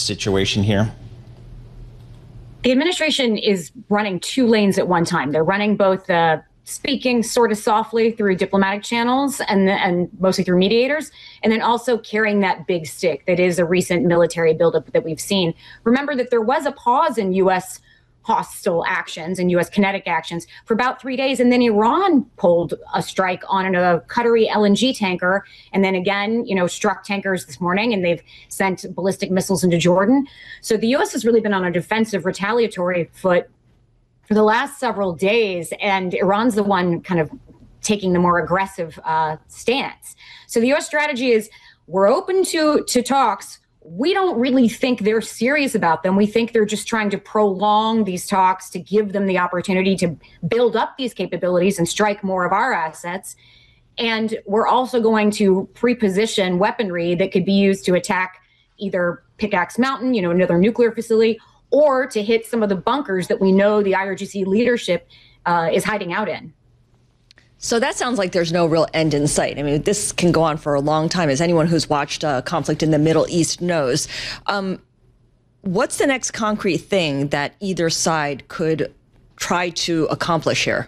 situation here? The administration is running two lanes at one time. They're running both speaking sort of softly through diplomatic channels and mostly through mediators, and then also carrying that big stick that is a recent military buildup that we've seen. Remember that there was a pause in U.S. hostile actions and U.S. kinetic actions for about 3 days, and then Iran pulled a strike on a Qatari LNG tanker, and then again, struck tankers this morning, and they've sent ballistic missiles into Jordan. So the U.S. has really been on a defensive, retaliatory foot for the last several days, and Iran's the one kind of taking the more aggressive stance. So the U.S. strategy is we're open to talks. We don't really think they're serious about them. We think they're just trying to prolong these talks to give them the opportunity to build up these capabilities and strike more of our assets. And we're also going to pre-position weaponry that could be used to attack either Pickaxe Mountain, another nuclear facility, or to hit some of the bunkers that we know the IRGC leadership is hiding out in. So that sounds like there's no real end in sight. I mean, this can go on for a long time, as anyone who's watched conflict in the Middle East knows. What's the next concrete thing that either side could try to accomplish here?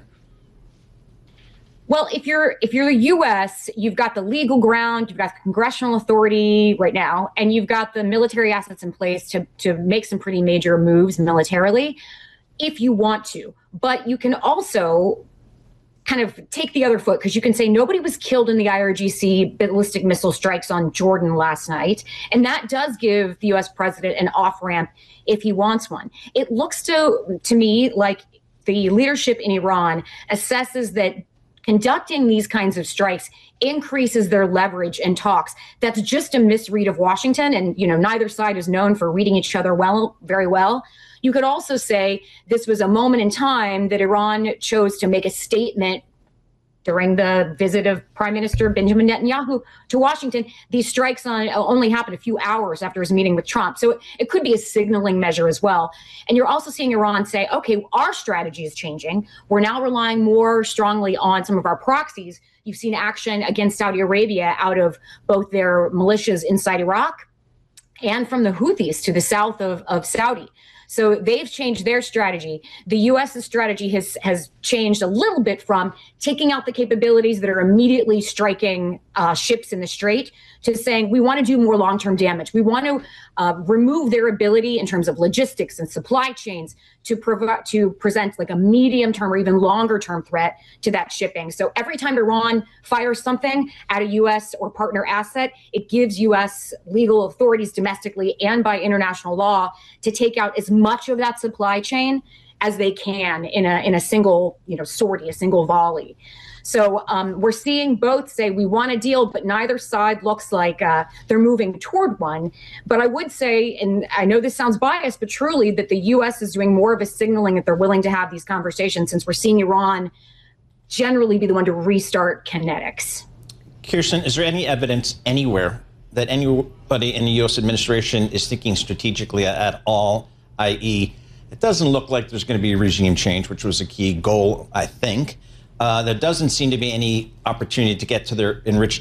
Well, if you're the U.S., you've got the legal ground, you've got the congressional authority right now, and you've got the military assets in place to make some pretty major moves militarily, if you want to. But you can also kind of take the other foot, because you can say nobody was killed in the IRGC ballistic missile strikes on Jordan last night. And that does give the U.S. president an off-ramp if he wants one. It looks to me like the leadership in Iran assesses that conducting these kinds of strikes increases their leverage in talks. That's just a misread of Washington. And, neither side is known for reading each other very well. You could also say this was a moment in time that Iran chose to make a statement during the visit of Prime Minister Benjamin Netanyahu to Washington. These strikes only happened a few hours after his meeting with Trump. So it could be a signaling measure as well. And you're also seeing Iran say, okay, our strategy is changing. We're now relying more strongly on some of our proxies. You've seen action against Saudi Arabia out of both their militias inside Iraq and from the Houthis to the south of Saudi. So they've changed their strategy. The U.S.'s strategy has changed a little bit from taking out the capabilities that are immediately striking ships in the Strait to saying we want to do more long-term damage. We want to remove their ability in terms of logistics and supply chains to present like a medium-term or even longer-term threat to that shipping. So every time Iran fires something at a U.S. or partner asset, it gives U.S. legal authorities domestically and by international law to take out as much of that supply chain as they can in a single sortie, a single volley. So we're seeing both say we want a deal, but neither side looks like they're moving toward one. But I would say, and I know this sounds biased, but truly that the U.S. is doing more of a signaling that they're willing to have these conversations, since we're seeing Iran generally be the one to restart kinetics. Kirsten, is there any evidence anywhere that anybody in the U.S. administration is thinking strategically at all, i.e., it doesn't look like there's going to be a regime change, which was a key goal, I think. There doesn't seem to be any opportunity to get to their enriched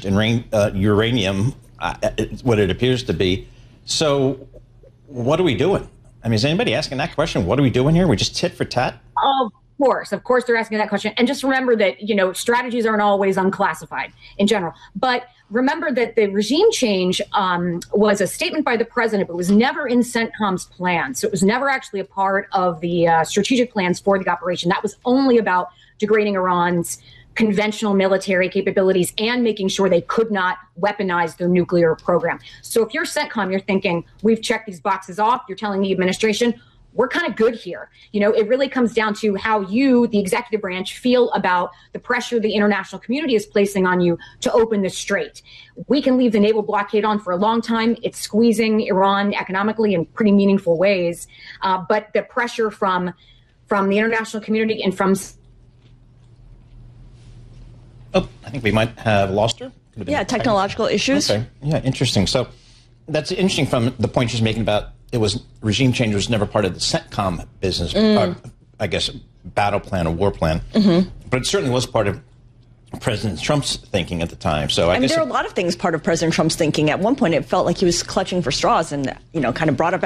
uranium, what it appears to be. So what are we doing? I mean, is anybody asking that question? What are we doing here? We just tit for tat? Of course they're asking that question. And just remember that, strategies aren't always unclassified in general. But remember that the regime change was a statement by the president, but was never in CENTCOM's plan. So it was never actually a part of the strategic plans for the operation. That was only about degrading Iran's conventional military capabilities and making sure they could not weaponize their nuclear program. So if you're CENTCOM, you're thinking, we've checked these boxes off. You're telling the administration, we're kind of good here. It really comes down to how you, the executive branch, feel about the pressure the international community is placing on you to open the strait. We can leave the naval blockade on for a long time. It's squeezing Iran economically in pretty meaningful ways. But the pressure from the international community and from... Oh, I think we might have lost her. Yeah, technological issues. Okay. Yeah, interesting. So that's interesting from the point she's making about regime change was never part of the CENTCOM business, I guess, battle plan or war plan. Mm-hmm. But it certainly was part of President Trump's thinking at the time. So I guess there are a lot of things part of President Trump's thinking. At one point, it felt like he was clutching for straws and, kind of brought up